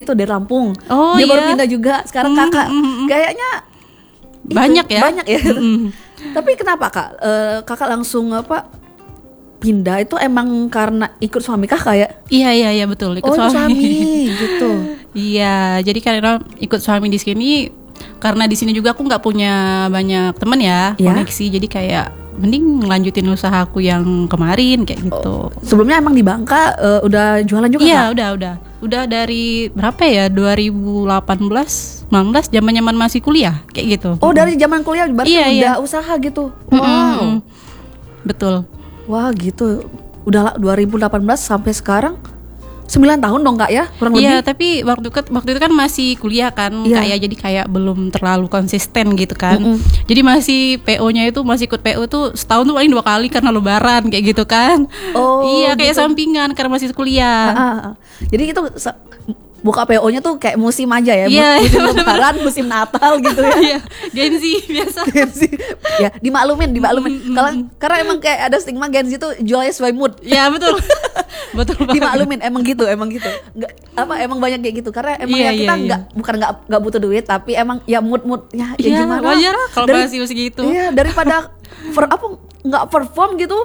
itu dari Lampung. Oh, dia baru iya. pindah juga. Sekarang kakak kayaknya Banyak ya. Banyak ya. Tapi kenapa kak? Kakak langsung pindah itu emang karena ikut suami kakak ya? Iya betul, ikut ikut suami. suami gitu. Iya, jadi karena ikut suami di sini, karena di sini juga aku nggak punya banyak teman ya, koneksi. Jadi kayak mending ngelanjutin usaha aku yang kemarin kayak gitu. Sebelumnya emang di Bangka udah jualan juga? Iya, udah dari berapa ya? 2018, 19, zaman masih kuliah kayak gitu. Oh, dari zaman kuliah berarti udah usaha gitu. Wow. Betul. Wah, gitu. Udah 2018 sampai sekarang 9 tahun dong kak ya, kurang lebih. Iya, tapi waktu itu kan masih kuliah kan, jadi kayak belum terlalu konsisten gitu kan. Jadi masih PO-nya itu masih ikut PO tuh setahun tuh paling 2 kali karena lebaran kayak gitu kan. Oh, iya, kayak gitu. Sampingan karena masih kuliah. Jadi itu buka PO-nya tuh kayak musim aja ya, musim lebaran, musim Natal gitu ya. Iya, Gen Z biasa. Gen Z. Ya, dimaklumin. Karena emang kayak ada stigma Gen Z tuh jualnya sesuai mood. Iya, betul. Betul banget. Dimaklumin, emang gitu. Emang banyak kayak gitu. Karena emang kita nggak butuh duit, tapi emang ya mood-moodnya ya gimana. Wajar lah kalau masih gitu. Iya, daripada nggak perform gitu.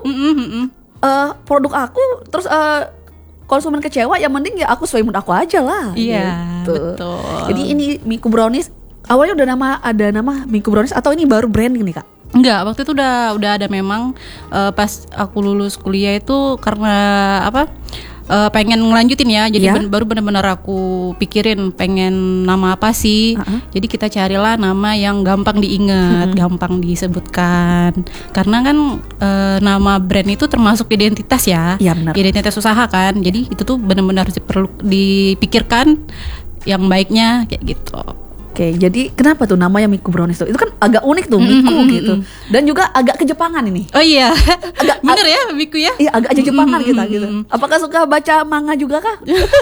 Produk aku terus konsumen kecewa, ya mending ya aku sesuai mood aku aja lah. Iya, gitu. betul. Jadi ini Miku Brownies awalnya udah ada nama Miku Brownies atau ini baru branding nih kak? Enggak, waktu itu udah ada memang pas aku lulus kuliah itu karena pengen ngelanjutin ya. Jadi baru benar-benar aku pikirin pengen nama apa sih. Jadi kita carilah nama yang gampang diingat, gampang disebutkan. Karena kan nama brand itu termasuk identitas ya. Iya, benar. Identitas usaha kan. Jadi itu tuh benar-benar perlu dipikirkan yang baiknya kayak gitu. Oke, jadi kenapa tuh namanya Miku Brownies tuh? Itu kan agak unik tuh, Miku gitu. Dan juga agak kejepangan ini. Oh iya, bener ya Miku ya? Iya, agak Jepangan kita gitu. Apakah suka baca manga juga kah?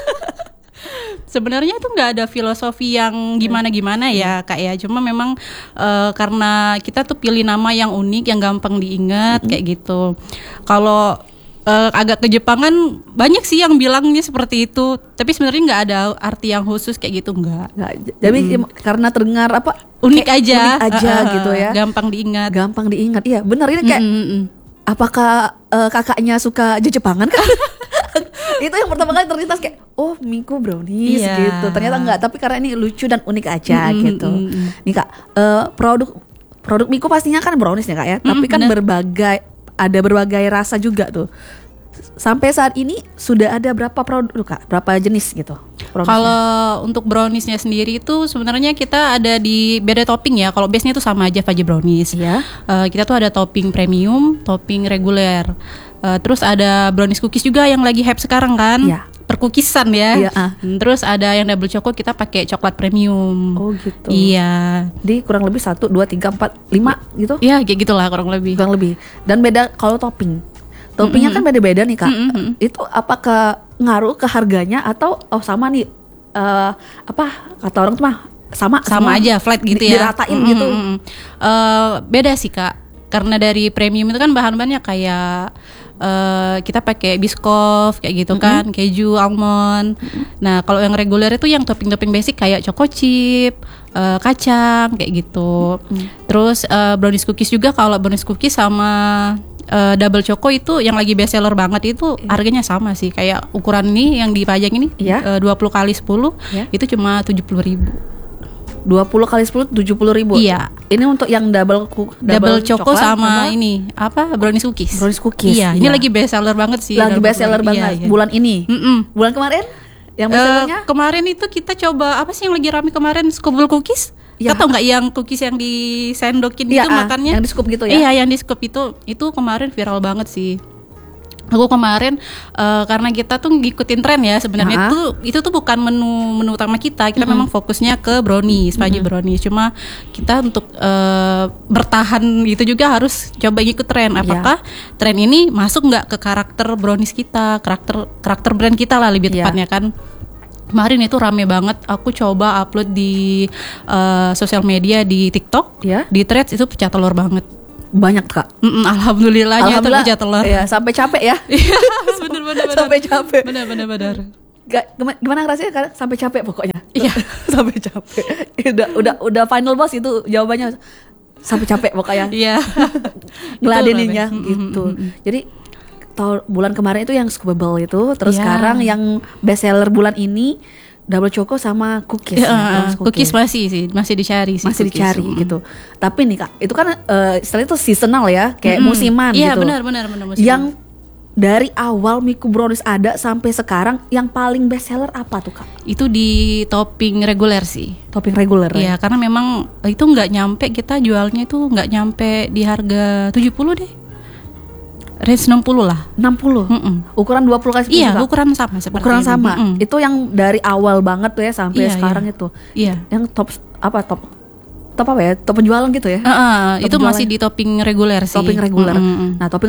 Sebenarnya itu nggak ada filosofi yang gimana-gimana ya kak ya. Cuma memang karena kita tuh pilih nama yang unik, yang gampang diingat kayak gitu. Kalau agak kejepangan banyak sih yang bilangnya seperti itu, tapi sebenarnya nggak ada arti yang khusus kayak gitu, nggak. Jadi karena terdengar unik aja gitu ya, gampang diingat. Iya benar, ini kayak apakah kakaknya suka Jepangan kan? Itu yang pertama kali terlintas kayak Miku Brownies gitu. Ternyata enggak, tapi karena ini lucu dan unik aja gitu. Nih kak, produk Miku pastinya kan brownies ya kak ya, tapi kan ada berbagai rasa juga tuh. Sampai saat ini sudah ada berapa produk kak? Berapa jenis gitu? Kalau untuk browniesnya sendiri itu sebenarnya kita ada di beda topping ya. Kalau base-nya itu sama aja Fudgy Brownies. Kita tuh ada topping premium, topping reguler. Terus ada brownies cookies juga yang lagi hype sekarang kan. Perkukisan ya. Terus ada yang double choco, kita pakai coklat premium. Oh gitu. Iya. Jadi kurang lebih 1, 2, 3, 4, 5 gitu. Iya kayak gitulah kurang lebih. Dan beda kalau toppingnya kan beda-beda nih kak. Itu apakah ngaruh ke harganya atau sama nih kata orang tuh mah sama aja flat gitu ya. Diratain gitu. Beda sih kak. Karena dari premium itu kan bahan-bahannya kayak kita pakai biskof kayak gitu kan, keju, almond. Nah kalau yang reguler itu yang topping-topping basic kayak choco chip, kacang kayak gitu. Terus brownies cookies juga, kalau brownies cookies sama double choco itu yang lagi best seller banget itu harganya sama sih, kayak ukuran ini yang dipajang ini 20 kali 10 itu cuma 70.000. 20 kali 10 70.000. Iya. Ini untuk yang double choco sama ini brownies cookies. Iya, ini lagi best seller banget sih. Lagi best seller banget bulan ini. Bulan kemarin yang best sellernya? Kemarin itu kita coba apa sih yang lagi rame kemarin, scoop cookies. Kau tau nggak yang cookies yang disendokin itu makannya? Yang di scoop gitu ya? Iya, yang di scoop itu kemarin viral banget sih. Aku kemarin karena kita tuh ngikutin tren ya sebenarnya. Itu tuh bukan menu utama kita memang fokusnya ke brownies, Fudgy Brownies. Cuma kita untuk bertahan itu juga harus coba ngikut tren. Apakah tren ini masuk nggak ke karakter brownies kita, karakter brand kita lah lebih tepatnya kan. Kemarin itu rame banget, aku coba upload di sosial media, di TikTok, di Threads itu pecah telur banget. Banyak kak. Alhamdulillahnya itu pecah telur. Iya, sampai capek ya. Bener. Sampai capek. Bener. Gimana rasanya kan sampai capek pokoknya. Iya. Sampai capek. Udah final boss itu jawabannya sampai capek pokoknya. Iya. Ngeladeninnya gitu. Jadi bulan kemarin itu yang Scuba Bubble itu, terus sekarang yang best seller bulan ini Double Choco sama cookies. Cookies masih dicari sih. Masih dicari gitu. Tapi nih Kak, itu kan istilahnya itu seasonal ya, kayak musiman gitu. Iya, benar musiman. Yang dari awal Miku Brownies ada sampai sekarang yang paling best seller apa tuh Kak? Itu di topping reguler sih. Topping reguler ya? Iya, karena memang itu nggak nyampe, kita jualnya itu nggak nyampe di harga 70 deh. Range 60 lah. 60? Ukuran 20 kali 10 Iya, Kak? ukuran sama seperti ukuran ini. sama. Itu yang dari awal banget tuh ya sampai sekarang itu. Iya. Yang top apa ya? Top penjualan gitu ya? Itu masih di topping reguler sih. Topping reguler. Nah, topping